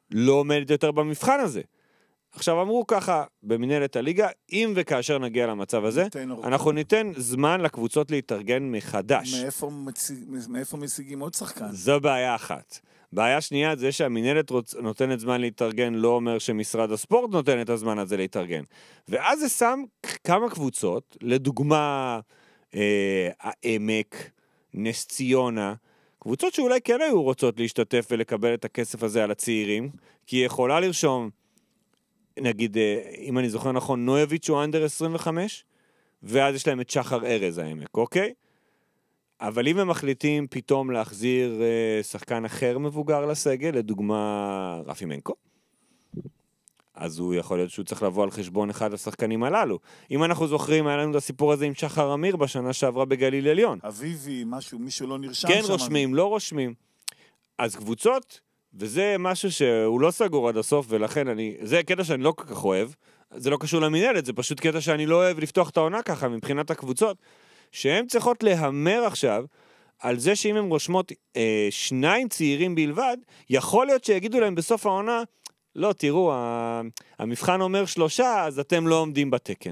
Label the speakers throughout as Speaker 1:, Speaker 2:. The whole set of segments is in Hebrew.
Speaker 1: לא עומדת יותר במבחן הזה. עכשיו אמרו ככה, במנהלת הליגה, אם וכאשר נגיע למצב הזה, אנחנו ניתן זמן לקבוצות להתארגן מחדש.
Speaker 2: מאיפה משיגים עוד שחקן?
Speaker 1: זו בעיה אחת. בעיה שנייה זה שהמנהלת נותנת זמן להתארגן, לא אומר שמשרד הספורט נותן את הזמן הזה להתארגן. ואז זה שם כמה קבוצות, לדוגמה העמק, נס ציונה, קבוצות שאולי כן היו רוצות להשתתף ולקבל את הכסף הזה על הצעירים, כי היא יכולה לרשום, נגיד, אם אני זוכר נכון, נויביץ' הוא אנדר 25, ואז יש להם את שחר ארז העמק, אוקיי? אבל אם הם מחליטים פתאום להחזיר שחקן אחר מבוגר לסגל, לדוגמה רפי מנקו, אז הוא יכול להיות שהוא צריך לבוא על חשבון אחד השחקנים הללו. אם אנחנו זוכרים, היה לנו את הסיפור הזה עם שחר אמיר בשנה שעברה בגליל עליון.
Speaker 2: אביבי, מישהו לא נרשם
Speaker 1: כן
Speaker 2: שם.
Speaker 1: רושמים, לא רושמים. אז קבוצות, וזה משהו שהוא לא סגור עד הסוף, ולכן זה קטע שאני לא כל כך אוהב, זה לא קשור למנהלת, זה פשוט קטע שאני לא אוהב לפתוח את העונה ככה, מבחינת הקבוצות, שהן צריכות להמר עכשיו, על זה שאם הן רושמות 2 צעירים בלבד, יכול להיות שיגידו להם בסוף העונה, לא, תראו, המבחן אומר 3, אז אתם לא עומדים בתקן.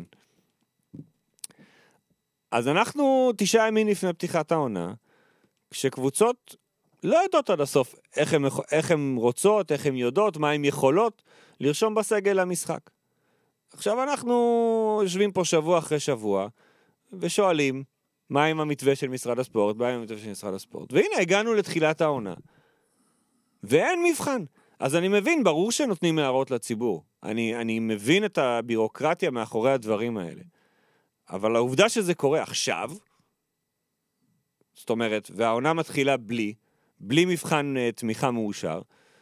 Speaker 1: אז אנחנו 9 ימים לפני פתיחת העונה, כשקבוצות לא יודעות עד הסוף איך הן רוצות, איך הן יודעות, מה הן יכולות, לרשום בסגל למשחק. עכשיו אנחנו יושבים פה שבוע אחרי שבוע, ושואלים, מה עם המתווה של משרד הספורט, והנה הגענו לתחילת העונה. ואין מבחן. אז אני מבין, ברור שנותנים הערות לציבור. אני מבין את הבירוקרטיה מאחורי הדברים האלה. אבל העובדה שזה קורה עכשיו, זאת אומרת, והעונה מתחילה בלי מבחן תמיכה מאושר,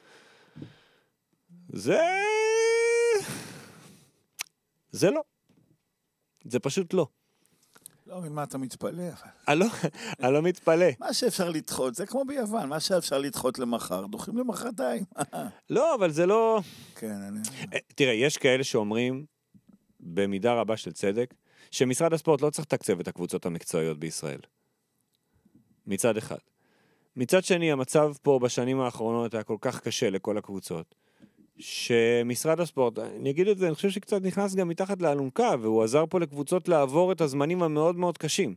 Speaker 1: זה לא. זה פשוט לא.
Speaker 2: לא, ממה אתה מתפלא?
Speaker 1: אני לא מתפלא.
Speaker 2: מה שאפשר לדחות, זה כמו ביוון, מה שאפשר לדחות למחר, דוחים למחרתיים.
Speaker 1: לא, אבל זה לא...
Speaker 2: כן,
Speaker 1: תראה, יש כאלה שאומרים, במידה רבה של צדק, שמשרד הספורט לא צריך לתקצב את הקבוצות המקצועיות בישראל. מצד אחד. מצד שני, המצב פה בשנים האחרונות היה כל כך קשה לכל הקבוצות, שמשרד הספורט, אני אגיד את זה, אני חושב שקצת נכנס גם מתחת לאלונקה, והוא עזר פה לקבוצות לעבור את הזמנים המאוד מאוד קשים.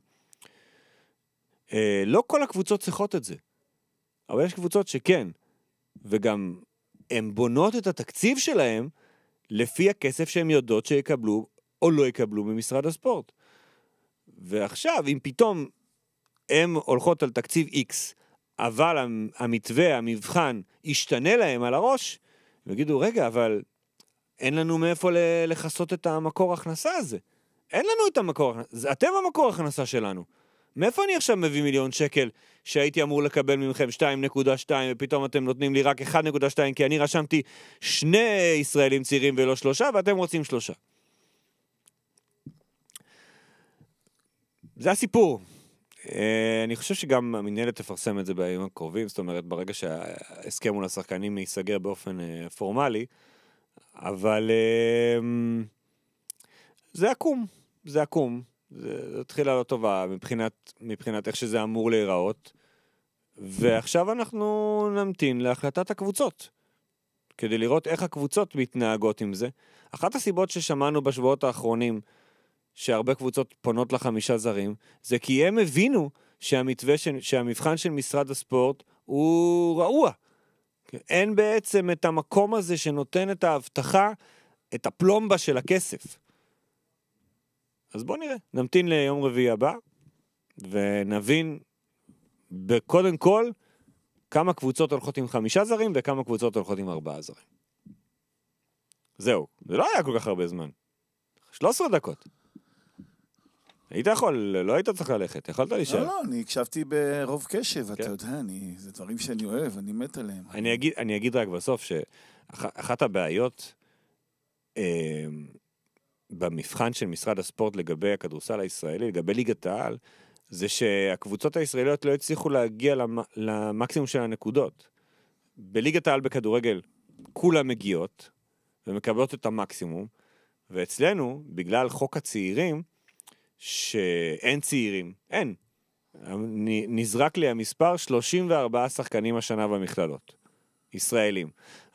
Speaker 1: לא כל הקבוצות צריכות את זה, אבל יש קבוצות שכן, וגם הן בונות את התקציב שלהם, לפי הכסף שהן יודעות שיקבלו, או לא יקבלו ממשרד הספורט. ועכשיו, אם פתאום הן הולכות על תקציב X, אבל המתווה, המבחן, ישתנה להם על הראש, ויגידו, רגע, אבל אין לנו מאיפה לחסות את המקור הכנסה הזה. אין לנו את המקור הכנסה. אתם המקור הכנסה שלנו. מאיפה אני עכשיו מביא 1,000,000 שקל שהייתי אמור לקבל ממכם 2.2 ופתאום אתם נותנים לי רק 1.2 כי אני רשמתי 2 ישראלים צעירים ולא 3 ואתם רוצים 3. זה הסיפור. אני חושב שגם המנהלת תפרסם את זה בימים הקרובים, זאת אומרת ברגע שההסכם מול השחקנים ייסגר באופן פורמלי, אבל זה עקום, זה התחילה לא טובה מבחינת איך שזה אמור להיראות, ועכשיו אנחנו נמתין להחלטת הקבוצות, כדי לראות איך הקבוצות מתנהגות עם זה. אחת הסיבות ששמענו בשבועות האחרונים, שהרבה קבוצות פונות ל5 זרים, זה כי הם הבינו שהמבחן של משרד הספורט הוא רעוע. אין בעצם את המקום הזה שנותן את ההבטחה, את הפלומבה של הכסף. אז בוא נראה, נמתין ליום רביעי הבא, ונבין קודם כל כמה קבוצות הולכות עם 5 זרים, וכמה קבוצות הולכות עם 4 זרים. זהו, זה לא היה כל כך הרבה זמן. 13 דקות. היית יכול, לא היית צריך ללכת, יכולת להישאר.
Speaker 2: לא, אני הקשבתי ברוב קשב, אתה יודע, זה דברים שאני אוהב, אני מת עליהם.
Speaker 1: אני אגיד רק בסוף, שאחת הבעיות במבחן של משרד הספורט לגבי הכדורסל הישראלי, לגבי ליגת העל, זה שהקבוצות הישראליות לא הצליחו להגיע למקסימום של הנקודות. בליגת העל בכדורגל כולם מגיעות, ומקבלות את המקסימום, ואצלנו, בגלל חוק הצעירים, שאין צעירים, אין. נזרק לי המספר 34 שחקנים השנה במכללות, ישראלים.